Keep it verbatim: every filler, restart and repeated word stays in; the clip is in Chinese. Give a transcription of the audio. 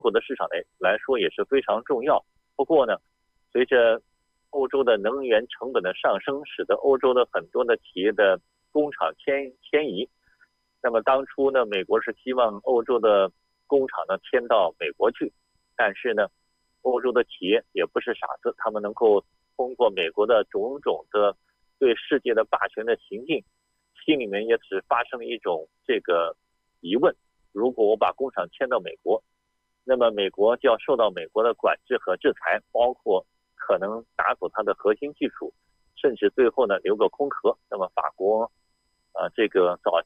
国的市场来来说也是非常重要。不过呢，随着欧洲的能源成本的上升，使得欧洲的很多的企业的工厂迁迁移。那么当初呢，美国是希望欧洲的工厂呢迁到美国去，但是呢，欧洲的企业也不是傻子，他们能够通过美国的种种的对世界的霸权的行径，心里面也只发生了一种这个疑问：如果我把工厂迁到美国，那么美国就要受到美国的管制和制裁，包括可能拿走它的核心技术，甚至最后呢留个空壳。那么法国，呃，这个早